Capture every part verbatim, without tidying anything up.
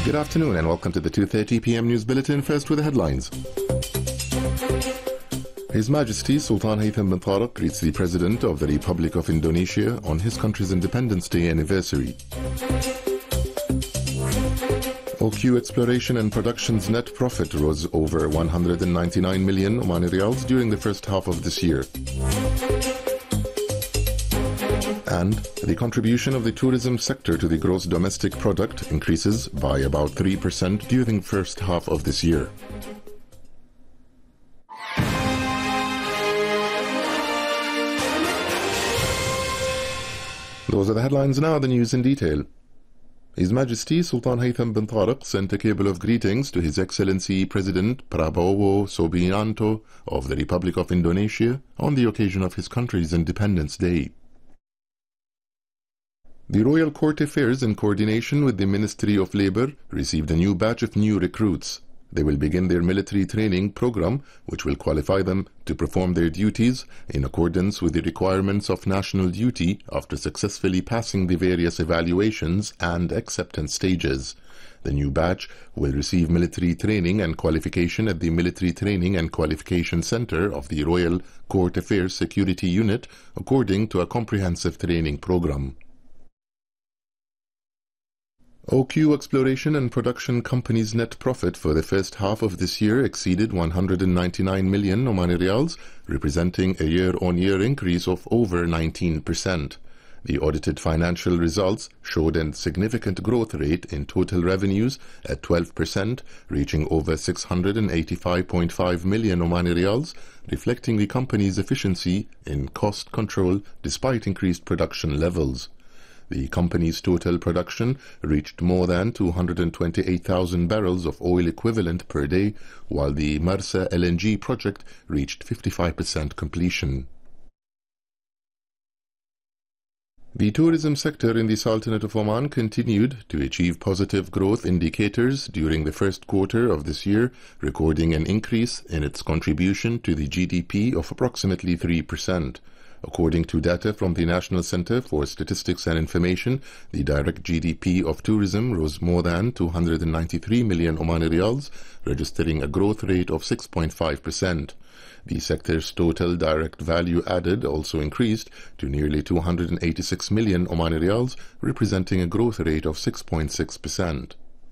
Good afternoon and welcome to the two thirty p m News Bulletin. First with the headlines. His Majesty Sultan Haitham bin Tariq greets the President of the Republic of Indonesia on his country's Independence Day anniversary. O Q Exploration and Production's net profit rose over one hundred ninety-nine million Omani Riyals during the first half of this year. And the contribution of the tourism sector to the gross domestic product increases by about three percent during the first half of this year. Those are the headlines. Now the news in detail. His Majesty Sultan Haitham bin Tariq sent a cable of greetings to His Excellency President Prabowo Subianto of the Republic of Indonesia on the occasion of his country's Independence Day. The Royal Court Affairs, in coordination with the Ministry of Labour, received a new batch of new recruits. They will begin their military training program, which will qualify them to perform their duties in accordance with the requirements of national duty after successfully passing the various evaluations and acceptance stages. The new batch will receive military training and qualification at the Military Training and Qualification Centre of the Royal Court Affairs Security Unit according to a comprehensive training program. O Q Exploration and Production Company's net profit for the first half of this year exceeded one hundred ninety-nine million Omani Riyals, representing a year-on-year increase of over nineteen percent. The audited financial results showed a significant growth rate in total revenues at twelve percent, reaching over six hundred eighty-five point five million Omani Riyals, reflecting the company's efficiency in cost control despite increased production levels. The company's total production reached more than two hundred twenty-eight thousand barrels of oil equivalent per day, while the Marsa L N G project reached fifty-five percent completion. The tourism sector in the Sultanate of Oman continued to achieve positive growth indicators during the first quarter of this year, recording an increase in its contribution to the G D P of approximately three percent. According to data from the National Center for Statistics and Information, the direct G D P of tourism rose more than two hundred ninety-three million Omani Riyals, registering a growth rate of six point five percent. The sector's total direct value added also increased to nearly two hundred eighty-six million Omani Riyals, representing a growth rate of six point six percent.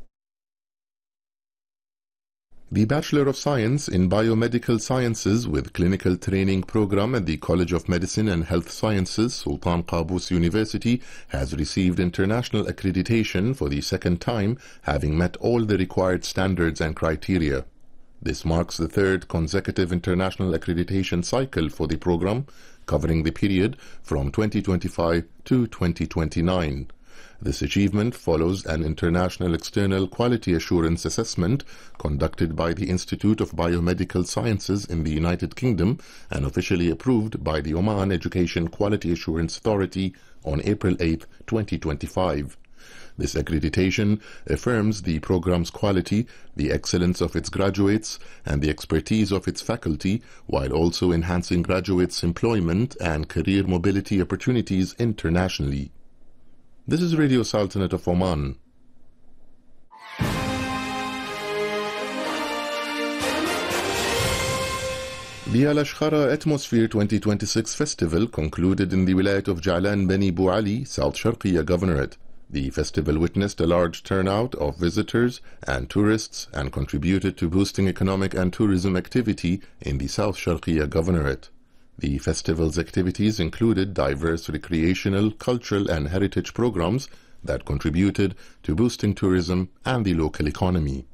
The Bachelor of Science in Biomedical Sciences with Clinical Training Program at the College of Medicine and Health Sciences, Sultan Qaboos University, has received international accreditation for the second time, having met all the required standards and criteria. This marks the third consecutive international accreditation cycle for the program, covering the period from twenty twenty-five to twenty twenty-nine. This achievement follows an international external quality assurance assessment conducted by the Institute of Biomedical Sciences in the United Kingdom and officially approved by the Oman Education Quality Assurance Authority on April eighth, twenty twenty-five. This accreditation affirms the program's quality, the excellence of its graduates, and the expertise of its faculty, while also enhancing graduates' employment and career mobility opportunities internationally. This is Radio Sultanate of Oman. The Al Ashkhara Atmosphere twenty twenty-six Festival concluded in the Wilayat of Ja'lan Bani Bu Ali, South Sharqiya Governorate. The festival witnessed a large turnout of visitors and tourists and contributed to boosting economic and tourism activity in the South Sharqiya Governorate. The festival's activities included diverse recreational, cultural and heritage programs that contributed to boosting tourism and the local economy.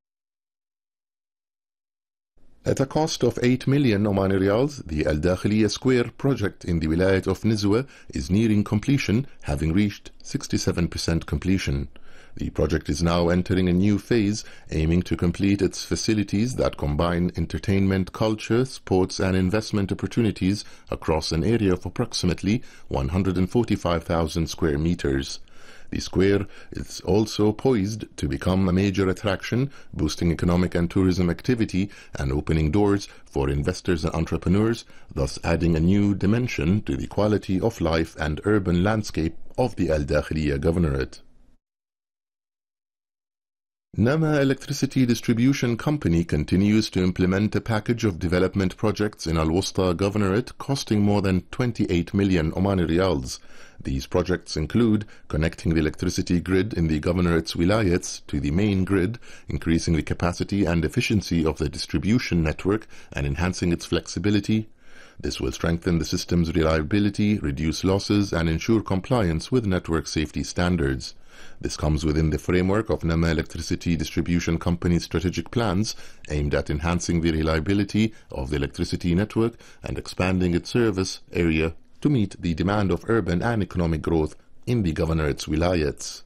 At a cost of eight million Omani Riyals, the Al Dakhiliya Square project in the Wilayat of Nizwa is nearing completion, having reached sixty-seven percent completion. The project is now entering a new phase, aiming to complete its facilities that combine entertainment, culture, sports and investment opportunities across an area of approximately one hundred forty-five thousand square meters. The square is also poised to become a major attraction, boosting economic and tourism activity and opening doors for investors and entrepreneurs, thus adding a new dimension to the quality of life and urban landscape of the Al Dakhiliya Governorate. Nama Electricity Distribution Company continues to implement a package of development projects in Al Wusta Governorate costing more than twenty-eight million Omani Riyals. These projects include connecting the electricity grid in the Governorate's wilayats to the main grid, increasing the capacity and efficiency of the distribution network and enhancing its flexibility. This will strengthen the system's reliability, reduce losses, and ensure compliance with network safety standards. This comes within the framework of Nama Electricity Distribution Company's strategic plans aimed at enhancing the reliability of the electricity network and expanding its service area to meet the demand of urban and economic growth in the Governorate's wilayats.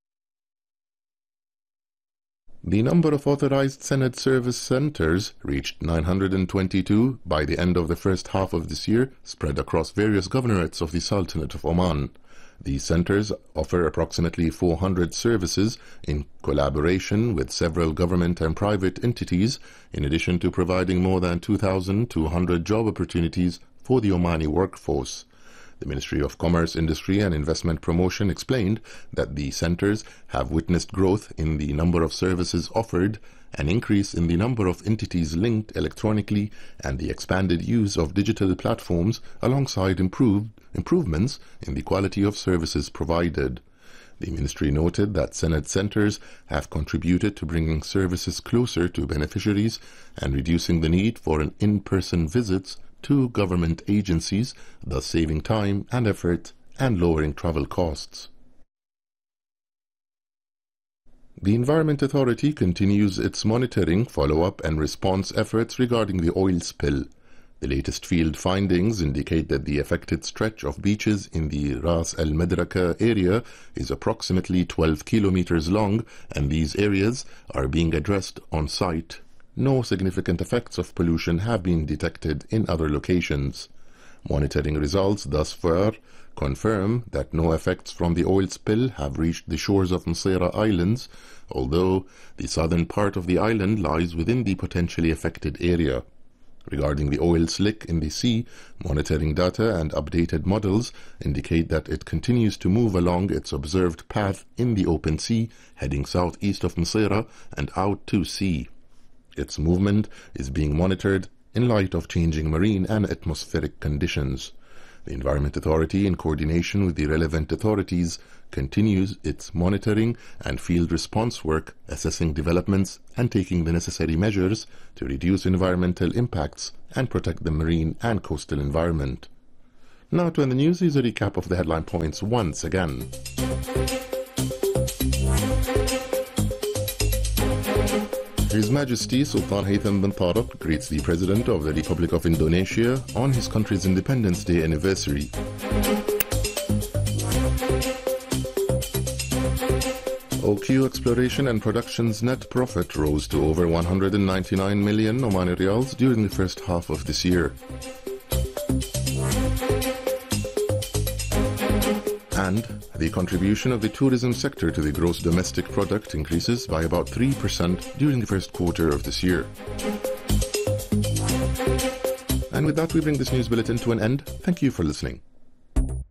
The number of authorized Senate service centers reached nine hundred twenty-two by the end of the first half of this year, spread across various governorates of the Sultanate of Oman. These centers offer approximately four hundred services in collaboration with several government and private entities, in addition to providing more than two thousand two hundred job opportunities for the Omani workforce. The Ministry of Commerce, Industry and Investment Promotion explained that the centers have witnessed growth in the number of services offered, an increase in the number of entities linked electronically, and the expanded use of digital platforms alongside improved improvements in the quality of services provided. The ministry noted that Senate centers have contributed to bringing services closer to beneficiaries and reducing the need for an in-person visits to government agencies, thus saving time and effort and lowering travel costs. The Environment Authority continues its monitoring, follow-up and response efforts regarding the oil spill. The latest field findings indicate that the affected stretch of beaches in the Ras Al Madraka area is approximately twelve kilometers long, and these areas are being addressed on site. No significant effects of pollution have been detected in other locations. Monitoring results thus far confirm that no effects from the oil spill have reached the shores of Msira Islands, although the southern part of the island lies within the potentially affected area. Regarding the oil slick in the sea, monitoring data and updated models indicate that it continues to move along its observed path in the open sea, heading southeast of Msira and out to sea. Its movement is being monitored in light of changing marine and atmospheric conditions. The Environment Authority, in coordination with the relevant authorities, continues its monitoring and field response work, assessing developments and taking the necessary measures to reduce environmental impacts and protect the marine and coastal environment. Now to end the news is a recap of the headline points once again. His Majesty Sultan Haytham bin Tariq greets the President of the Republic of Indonesia on his country's Independence Day anniversary. O Q Exploration and Production's net profit rose to over one hundred ninety-nine million Omani Riyals during the first half of this year. And the contribution of the tourism sector to the gross domestic product increases by about three percent during the first quarter of this year. And with that, we bring this news bulletin to an end. Thank you for listening.